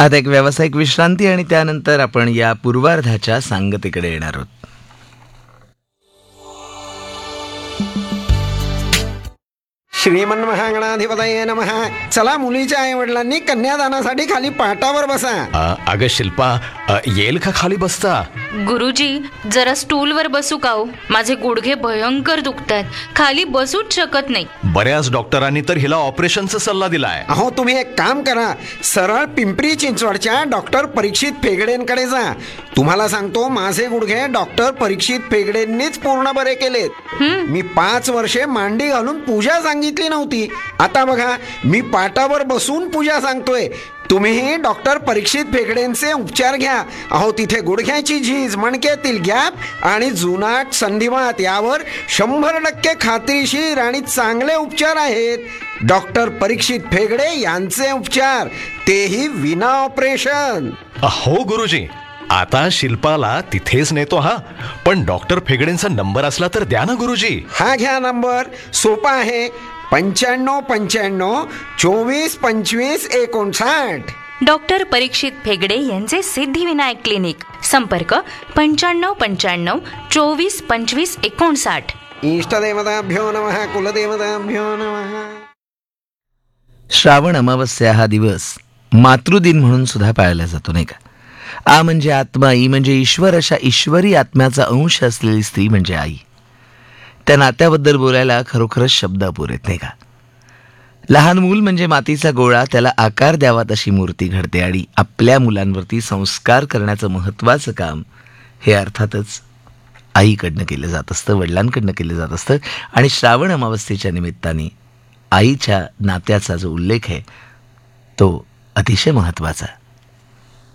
आता एक व्यावसायिक विश्रांती आणि त्यानंतर आपण या पूर्वार्धाच्या सांगतेकडे येणार आहोत. श्रीमन्महागणाधिपतये नमः. चला, मुलीच्या आई वडिलांनी कन्यादानासाठी खाली पाटावर बसा. अगं शिल्पा, येईल का खाली बसता? गुरुजी, जरा स्टूलवर बसू का हो? माझे गुडघे भयंकर दुखतात, खाली बसूच शकत नाही. बऱ्याच डॉक्टरांनी तर हिला ऑपरेशनचा सल्ला दिलाय. अहो, तुम्ही एक काम करा, सरळ पिंपरी चिंचवडच्या डॉक्टर परीक्षित फेगडेंकडे जा. तुम्हाला सांगतो, माझे गुडघे डॉक्टर परीक्षित फेगडेंनीच पूर्ण बरे केलेत. मी 5 वर्षे मांडी घालून पूजा सांगितली नव्हती. आता बघा, मी पाटावर बसून पूजा सांगतोय. तुम्हीही डॉक्टर परीक्षित फेगडेंचे उपचार घ्या. अहो, तिथे गुडघ्याची झीज, मणक्यातील गॅप आणि जुनाट संधिवात यावर 100% खात्रीशीर आणि चांगले उपचार आहेत. डॉक्टर परीक्षित फेगडे यांचे उपचार, तेही विना ऑपरेशन. हो गुरुजी, आता शिल्पाला तिथेच नेतो. हा, पण डॉक्टर फेगडेंचा नंबर असला तर द्या ना गुरुजी. हा घ्या नंबर, सोपा आहे. 9595 24 25 59. डॉक्टर परीक्षित फेगडे यांचे सिद्धिविनायक क्लिनिक. संपर्क 9595 24 25 59. इष्टदेवताभ्यो नमः, कुलदेवताभ्यो नमः. श्रावण अमावस्या हा दिवस मातृदिन म्हणून सुद्धा पाळला जातो, नाही का? आ म्हणजे आत्मा, ई म्हणजे ईश्वर, अशा ईश्वरी आत्म्याचा अंश असलेली स्त्री म्हणजे आई. त्या नात्याबद्दल बोलायला खरोखरच शब्द अपुरेत, नाही का? लहान मूल म्हणजे मातीचा गोळा, त्याला आकार द्यावा तशी मूर्ती घडते आणि आपल्या मुलांवरती संस्कार करण्याचं महत्त्वाचं काम हे अर्थातच आईकडनं केलं जात असतं, वडिलांकडनं केलं जात असतं. आणि श्रावण अमावस्येच्या निमित्ताने आईच्या नात्याचा जो उल्लेख आहे तो अतिशय महत्त्वाचा.